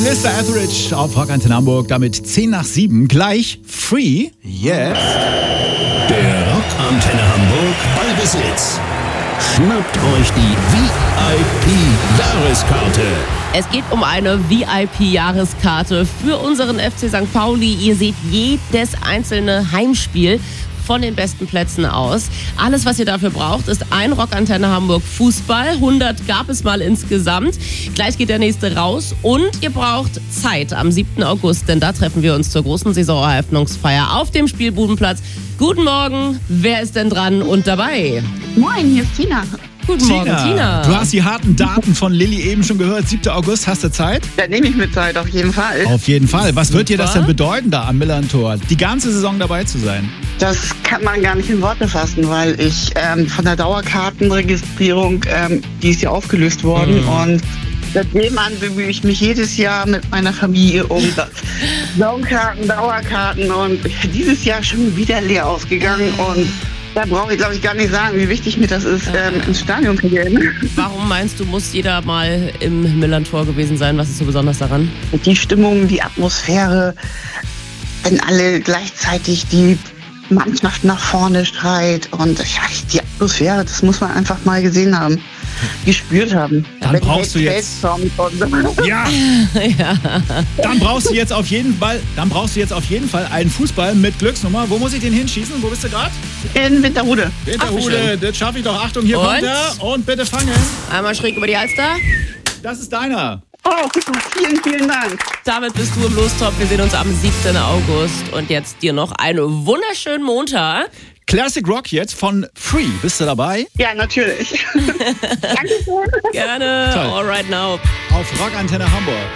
Mr. Etheridge auf Rock Antenne Hamburg, damit 10:07. Gleich Free, yes. Der Rock Antenne Hamburg Ballbesitz. Schnappt euch die VIP-Jahreskarte. Es geht um eine VIP-Jahreskarte für unseren FC St. Pauli. Ihr seht jedes einzelne Heimspiel von den besten Plätzen aus. Alles, was ihr dafür braucht, ist ein Rock Antenne Hamburg Fußball. 100 gab es mal insgesamt. Gleich geht der nächste raus. Und ihr braucht Zeit am 7. August, denn da treffen wir uns zur großen Saisoneröffnungsfeier auf dem Spielbudenplatz. Guten Morgen, wer ist denn dran und dabei? Moin, hier ist Tina. Guten Morgen, Tina. Du hast die harten Daten von Lilly eben schon gehört. 7. August, hast du Zeit? Da nehme ich mir Zeit, auf jeden Fall. Auf jeden Fall. Was wird dir das denn bedeuten da am Millern-Tor? Die ganze Saison dabei zu sein? Das kann man gar nicht in Worte fassen, weil ich von der Dauerkartenregistrierung, die ist ja aufgelöst worden und seitdem an bemühe ich mich jedes Jahr mit meiner Familie um Saisonkarten, Dauerkarten und dieses Jahr schon wieder leer ausgegangen und da brauche ich, glaube ich, gar nicht sagen, wie wichtig mir das ist, ins Stadion zu gehen. Warum meinst du, muss jeder mal im Millern-Tor gewesen sein? Was ist so besonders daran? Die Stimmung, die Atmosphäre, wenn alle gleichzeitig die Mannschaft nach vorne schreit und ja, die Atmosphäre, das muss man einfach mal gesehen haben, gespürt haben. Dann brauchst du jetzt. Ja. Dann brauchst du jetzt auf jeden Fall einen Fußball mit Glücksnummer. Wo muss ich den hinschießen? Wo bist du gerade? In Winterhude. Winterhude, das schaffe ich doch. Achtung, hier kommt er. Und bitte fangen. Einmal schräg über die Alster. Das ist deiner. Oh, vielen, vielen Dank. Damit bist du im Lostop. Wir sehen uns am 7. August. Und jetzt dir noch einen wunderschönen Montag. Classic Rock jetzt von Free. Bist du dabei? Ja, natürlich. Dankeschön. Gerne. Toll. All right now. Auf Rock Antenne Hamburg.